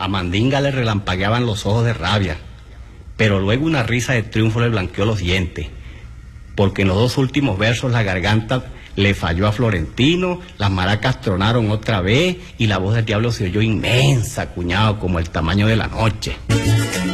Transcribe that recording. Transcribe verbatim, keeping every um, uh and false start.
A Mandinga le relampagueaban los ojos de rabia, pero luego una risa de triunfo le blanqueó los dientes, porque en los dos últimos versos la garganta le falló a Florentino, las maracas tronaron otra vez y la voz del diablo se oyó inmensa, cuñado, como el tamaño de la noche.